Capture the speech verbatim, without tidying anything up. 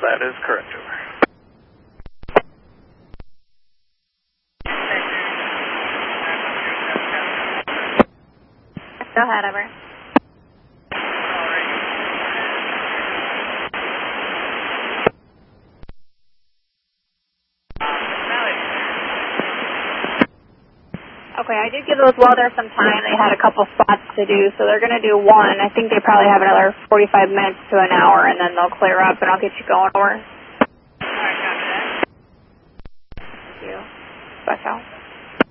that is correct, over. Go ahead, over. Okay, I did give those welders some time. They had a couple spots to do, so they're going to do one. I think they probably have another forty-five minutes to an hour, and then they'll clear up, and I'll get you going over. All right, copy that. Thank you. Back out.